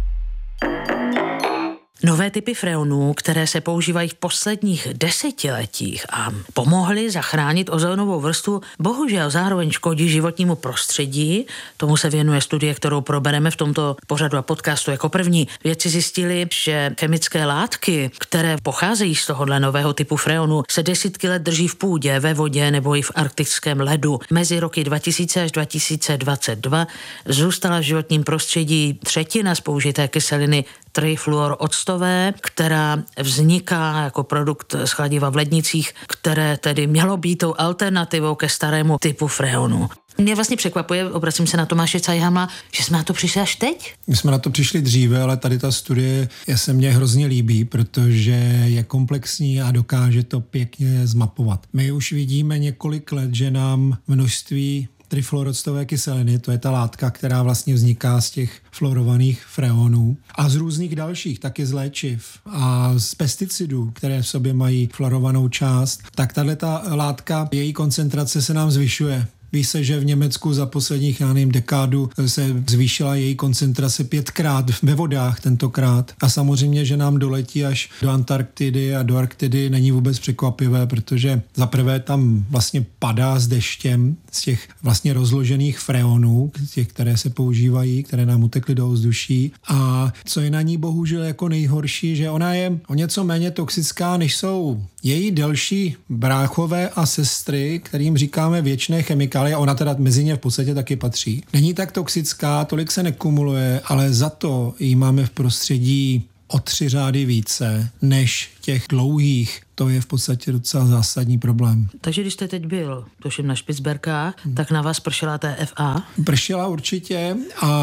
Nové typy freonů, které se používají v posledních desetiletích a pomohly zachránit ozonovou vrstvu, bohužel zároveň škodí životnímu prostředí. Tomu se věnuje studie, kterou probereme v tomto pořadu a podcastu jako první. Vědci zjistili, že chemické látky, které pocházejí z tohohle nového typu freonu, se desítky let drží v půdě, ve vodě nebo i v arktickém ledu. Mezi roky dva tisíce až dva tisíce dvacet dva zůstala v životním prostředí třetina z použité kyseliny trifluoroctové, která vzniká jako produkt z chladiva v lednicích, které tedy mělo být tou alternativou ke starému typu freonu. Mě vlastně překvapuje, obracím se na Tomáše Zeidhammera, že jsme na to přišli až teď? My jsme na to přišli dříve, ale tady ta studie se mně hrozně líbí, protože je komplexní a dokáže to pěkně zmapovat. My už vidíme několik let, že nám množství trifluoroctové kyseliny, to je ta látka, která vlastně vzniká z těch fluorovaných freonů a z různých dalších, taky z léčiv a z pesticidů, které v sobě mají fluorovanou část, tak tato látka, její koncentrace se nám zvyšuje. Ví se, že v Německu za posledních, já nevím, dekádu se zvýšila její koncentrace pětkrát ve vodách tentokrát. A samozřejmě, že nám doletí až do Antarktidy a do Arktidy není vůbec překvapivé, protože za prvé tam vlastně padá s deštěm z těch vlastně rozložených freonů, těch, které se používají, které nám utekly do ovzduší. A co je na ní bohužel jako nejhorší, že ona je o něco méně toxická, než jsou její delší bráchové a sestry, kterým říkáme věčné chemikálie, a ona teda mezi ně v podstatě taky patří. Není tak toxická, tolik se nekumuluje, ale za to ji máme v prostředí o tři řády více než těch dlouhých. To je v podstatě docela zásadní problém. Takže když jste teď byl, tuším na Špicberkách, hmm. tak na vás pršela T F A? Pršela určitě,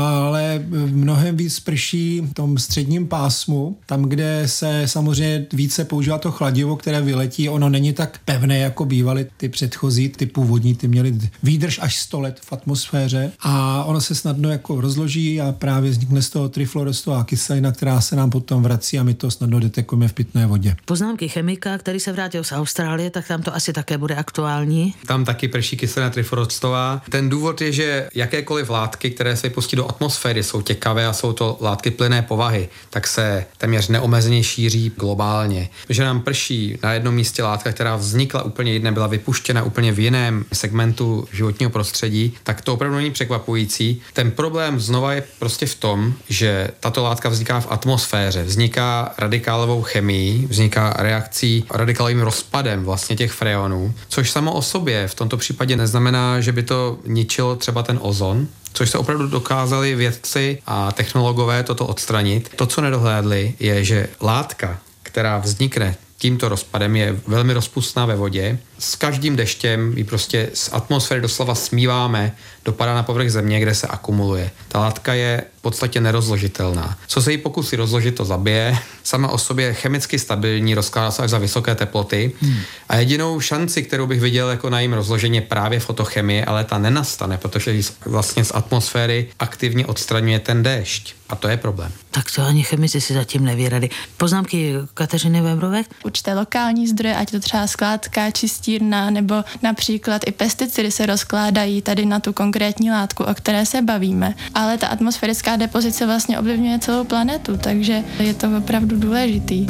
ale mnohem víc prší v tom středním pásmu, tam, kde se samozřejmě více používá to chladivo, které vyletí. Ono není tak pevné, jako bývaly ty předchozí, ty původní, ty měly výdrž až sto let v atmosféře a ono se snadno jako rozloží a právě vznikne z toho trifluorostová kyselina, která se nám potom vrací a my to snadno detekujeme v pitné vodě. Poznámky chemika, který se vrátil z Austrálie, tak tam to asi také bude aktuální. Tam taky prší kyselina trifluorostová. Ten důvod je, že jakékoliv látky, které se pustí do atmosféry, jsou těkavé a jsou to látky plynné povahy, tak se téměř neomezeně šíří globálně. Že nám prší na jednom místě látka, která vznikla úplně jiné, byla vypuštěna úplně v jiném segmentu životního prostředí, tak to opravdu není překvapující. Ten problém znova je prostě v tom, že tato látka vzniká v atmosféře, vzniká radikálovou chemií, vzniká reakcí radikálovým rozpadem vlastně těch freonů, což samo o sobě v tomto případě neznamená, že by to ničilo třeba ten ozon, což se opravdu dokázali vědci a technologové toto odstranit. To, co nedohlédli, je, že látka, která vznikne tímto rozpadem, je velmi rozpustná ve vodě. S každým deštěm ji prostě z atmosféry doslova smíváme, dopadá na povrch země, kde se akumuluje. Ta látka je v podstatě nerozložitelná. Co se jí pokusí rozložit, to zabije. Sama o sobě je chemicky stabilní, rozkládá se až za vysoké teploty. Hmm. A jedinou šanci, kterou bych viděl jako na jejím rozložení, je právě fotochemie, ale ta nenastane, protože ji vlastně z atmosféry aktivně odstraňuje ten déšť. A to je problém. Tak to ani chemici si zatím neví rady. Poznámky Kateřiny Vemrové? Určité lokální zdroje, ať to třeba skládka, čistírna, nebo například i pesticidy se rozkládají tady na tu konkrétní látku, o které se bavíme. Ale ta atmosférická depozice vlastně ovlivňuje celou planetu, takže je to opravdu důležitý.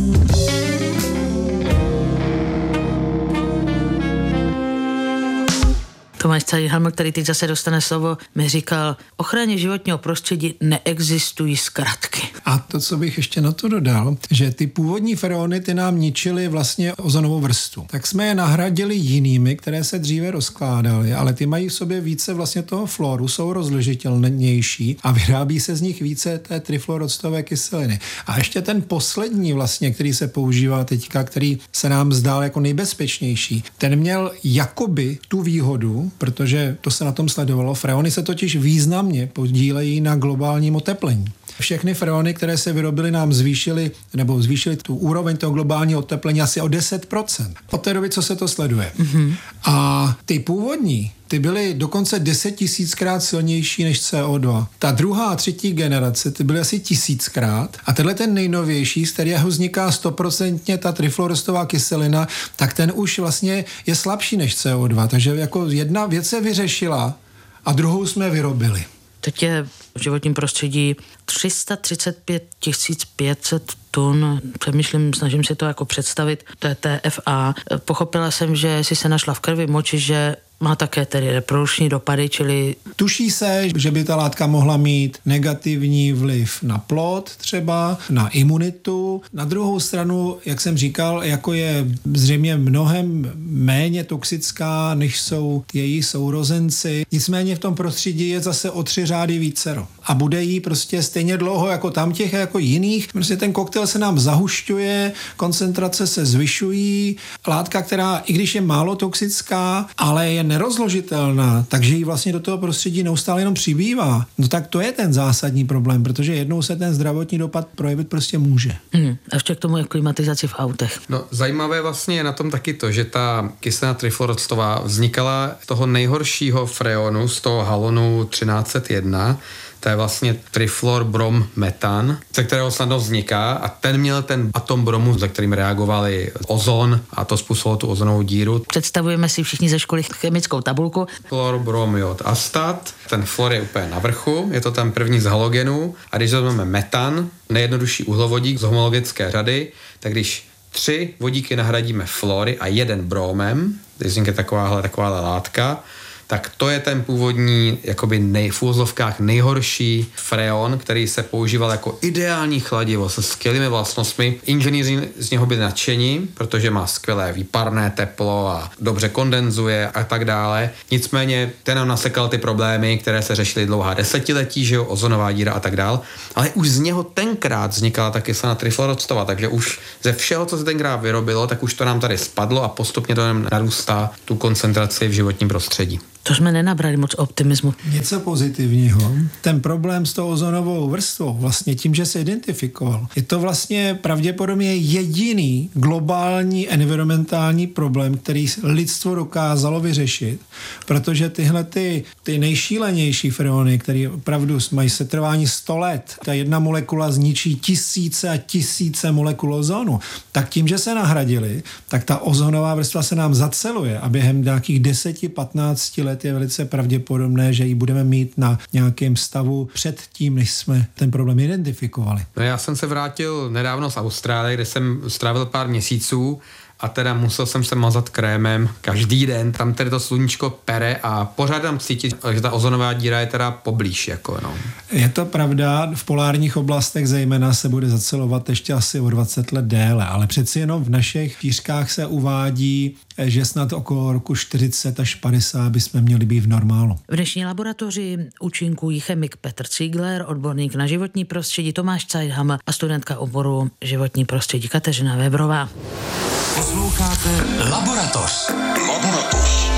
Tomáš Cajhaml, který teď zase dostane slovo, mi říkal, ochraně životního prostředí neexistují zkratky. A to, co bych ještě na to dodal, že ty původní freony, ty nám ničily vlastně ozonovou vrstvu. Tak jsme je nahradili jinými, které se dříve rozkládaly, ale ty mají v sobě více vlastně toho fluoru, jsou rozložitelnější a vyrábí se z nich více té trifluoroctové kyseliny. A ještě ten poslední vlastně, který se používá teďka, který se nám zdál jako nejbezpečnější, ten měl jakoby tu výhodu, protože to se na tom sledovalo. Freony se totiž významně podílejí na globálním oteplení. Všechny freony, které se vyrobily, nám zvýšily nebo zvýšily tu úroveň toho globálního oteplení asi o deset procent. Od té doby, co se to sleduje. Mm-hmm. A ty původní, ty byly dokonce deset tisíckrát silnější než C O dva. Ta druhá a třetí generace, ty byly asi tisíckrát. A tenhle ten nejnovější, z kterého vzniká stoprocentně ta trifluorostová kyselina, tak ten už vlastně je slabší než C O dva. Takže jako jedna věc se vyřešila a druhou jsme vyrobili. Teď je v životním prostředí tři sta třicet pět tisíc pět set tun. Přemýšlím, snažím si to jako představit. To je T F A. Pochopila jsem, že si se našla v krvi moči, že má také tedy reprodukční dopady, čili... Tuší se, že by ta látka mohla mít negativní vliv na plod třeba, na imunitu. Na druhou stranu, jak jsem říkal, jako je zřejmě mnohem méně toxická, než jsou její sourozenci. Nicméně v tom prostředí je zase o tři řády vícero. A bude jí prostě stejně dlouho jako tam těch, jako jiných. Prostě ten koktejl se nám zahušťuje, koncentrace se zvyšují. Látka, která, i když je málo toxická, ale je nerozložitelná, takže jí vlastně do toho prostředí neustále jenom přibývá. No tak to je ten zásadní problém, protože jednou se ten zdravotní dopad projevit prostě může. Hmm. A ještě k tomu je klimatizaci v autech. No zajímavé vlastně je na tom taky to, že ta kyselina trifluoroctová vznikala z toho nejhoršího freonu, z toho halonu třináct set jedna, To je vlastně trifluorbrom-metan, ze kterého snadno vzniká a ten měl ten atom bromu, za kterým reagovali ozon a to způsobilo tu ozonovou díru. Představujeme si všichni ze školy chemickou tabulku. Fluor, brom, jod, astat. Ten fluor je úplně na vrchu, je to ten první z halogenů a když vezmeme metan, nejjednodušší uhlovodík z homologické řady, tak když tři vodíky nahradíme fluory a jeden bromem, když vznikne takováhle, takováhle látka, tak to je ten původní, jakoby nej, v úzovkách nejhorší freon, který se používal jako ideální chladivo se skvělými vlastnostmi. Inženýři z něho byli nadšení, protože má skvělé výparné teplo a dobře kondenzuje a tak dále. Nicméně ten nám nasekal ty problémy, které se řešily dlouhá desetiletí, že jo, ozonová díra a tak dále. Ale už z něho tenkrát vznikala ta kyselina trifluoroctová, takže už ze všeho, co se tenkrát vyrobilo, tak už to nám tady spadlo a postupně to nám narůstá tu koncentraci v životním prostředí. To jsme nenabrali moc optimismu. Něco pozitivního. Ten problém s tou ozonovou vrstvou, vlastně tím, že se identifikoval, je to vlastně pravděpodobně jediný globální environmentální problém, který lidstvo dokázalo vyřešit, protože tyhle ty, ty nejšílenější freony, které opravdu mají setrvání sto let, ta jedna molekula zničí tisíce a tisíce molekul ozonu, tak tím, že se nahradili, tak ta ozonová vrstva se nám zaceluje a během nějakých deset patnáct let je velice pravděpodobné, že ji budeme mít na nějakém stavu před tím, než jsme ten problém identifikovali. No já jsem se vrátil nedávno z Austrálie, kde jsem strávil pár měsíců a teda musel jsem se mazat krémem každý den. Tam tedy to sluníčko pere a pořád tam cítit, že ta ozonová díra je teda poblíž. Jako, no. Je to pravda, v polárních oblastech zejména se bude zacelovat ještě asi o dvacet let déle, ale přeci jenom v našich šířkách se uvádí, že snad okolo roku čtyřicet až padesát bychom měli být v normálu. V dnešní laboratoři účinkují chemik Petr Ziegler, odborník na životní prostředí Tomáš Cajtham a studentka oboru životní prostředí Kateřina Vebrová. Posloucháte Laboratoř. Laboratoř.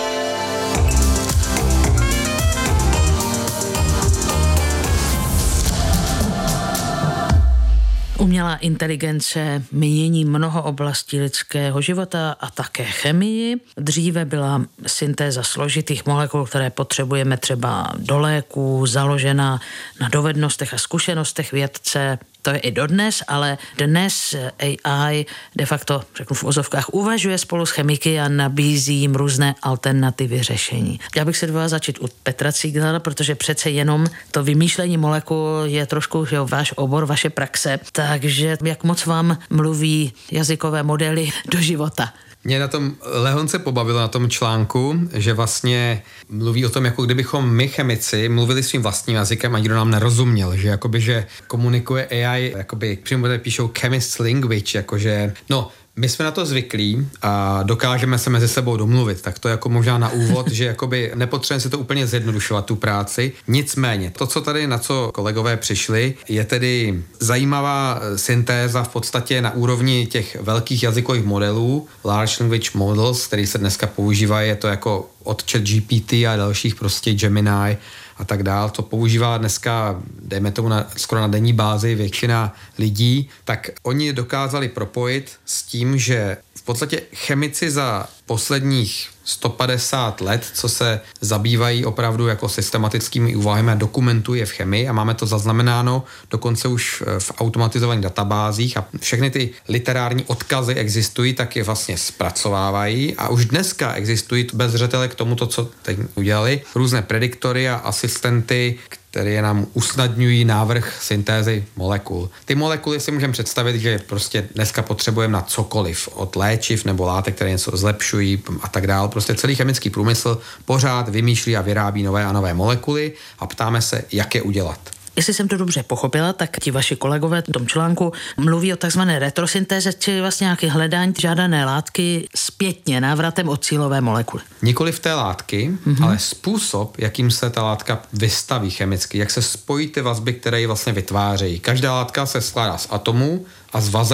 Umělá inteligence mění mnoho oblastí lidského života a také chemii. Dříve byla syntéza složitých molekul, které potřebujeme třeba do léků, založena na dovednostech a zkušenostech vědce. To je i dodnes, ale dnes A I de facto, řeknu v ozovkách, uvažuje spolu s chemiky a nabízí jim různé alternativy řešení. Já bych se dovolila začít u Petra Zieglera, protože přece jenom to vymýšlení molekul je trošku jo, váš obor, vaše praxe. Takže jak moc vám mluví jazykové modely do života? Mě na tom lehonce pobavilo na tom článku, že vlastně mluví o tom, jako kdybychom my chemici mluvili svým vlastním jazykem a nikdo nám nerozuměl, že jakoby, že komunikuje A I, jakoby přímo tady píšou chemist's language, jakože, no, my jsme na to zvyklí a dokážeme se mezi sebou domluvit, tak to jako možná na úvod, že jakoby nepotřebujeme si to úplně zjednodušovat tu práci. Nicméně, to, co tady na co kolegové přišli, je tedy zajímavá syntéza v podstatě na úrovni těch velkých jazykových modelů, large language models, který se dneska používají, je to jako od ChatGPT a dalších prostě Gemini a tak dál, to používá dneska, dejme tomu na, skoro na denní bázi většina lidí, tak oni dokázali propojit s tím, že v podstatě chemici za posledních sto padesát let, co se zabývají opravdu jako systematickými úvahami a dokumentují v chemii a máme to zaznamenáno dokonce už v automatizovaných databázích a všechny ty literární odkazy existují, tak je vlastně zpracovávají a už dneska existují bez zřetele k tomu, to, co teď udělali, různé prediktory a asistenty, které nám usnadňují návrh syntézy molekul. Ty molekuly si můžeme představit, že prostě dneska potřebujeme na cokoliv, od léčiv nebo látek, které něco zlepšují a tak dále. Prostě celý chemický průmysl pořád vymýšlí a vyrábí nové a nové molekuly a ptáme se, jak je udělat. Jestli jsem to dobře pochopila, tak ti vaši kolegové v tom článku mluví o takzvané retrosyntéze, čili vlastně nějaké hledání žádané látky zpětně návratem od cílové molekuly. Nikoli v té látky, mm-hmm. ale způsob, jakým se ta látka vystaví chemicky, jak se spojí ty vazby, které ji vlastně vytvářejí. Každá látka se skládá z atomů a z vazeb,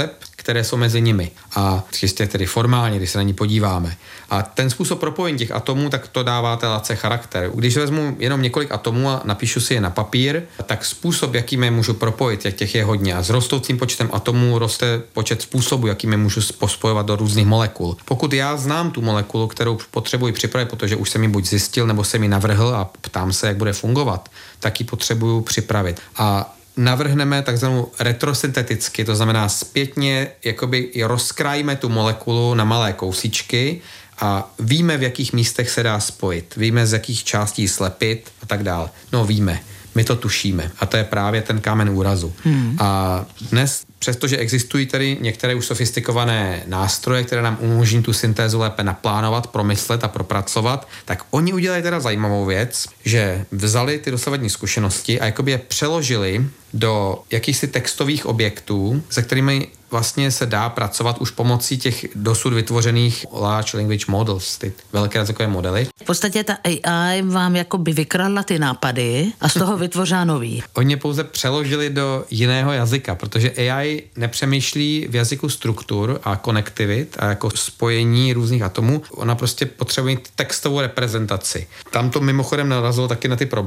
které jsou mezi nimi. A čistě tedy formálně, když se na ní podíváme. A ten způsob propojení těch atomů, tak to dává té látce charakter. Když vezmu jenom několik atomů a napíšu si je na papír, tak způsob, jakým je můžu propojit, jak těch je hodně. A s rostoucím počtem atomů roste počet způsobů, jakým je můžu pospojovat do různých molekul. Pokud já znám tu molekulu, kterou potřebuji připravit, protože už jsem ji buď zjistil, nebo jsem ji navrhl a ptám se, jak bude fungovat, tak ji potřebuju připravit. A navrhneme takzvanou retrosynteticky, to znamená zpětně jakoby i rozkrájíme tu molekulu na malé kousíčky a víme, v jakých místech se dá spojit. Víme, z jakých částí slepit a tak dále. No víme, my to tušíme a to je právě ten kámen úrazu. Hmm. A dnes, přestože existují tady některé už sofistikované nástroje, které nám umožní tu syntézu lépe naplánovat, promyslet a propracovat, tak oni udělali teda zajímavou věc, že vzali ty dosavadní zkušenosti a jakoby je přeložili do jakýchsi textových objektů, se kterými vlastně se dá pracovat už pomocí těch dosud vytvořených large language models, ty velké jazykové modely. V podstatě ta A I vám jakoby vykradla ty nápady a z toho vytvořila nový. Oni pouze přeložili do jiného jazyka, protože A I nepřemýšlí v jazyku struktur a konektivit a jako spojení různých atomů. Ona prostě potřebuje textovou reprezentaci. Tam to mimochodem narazilo taky na ty problémy.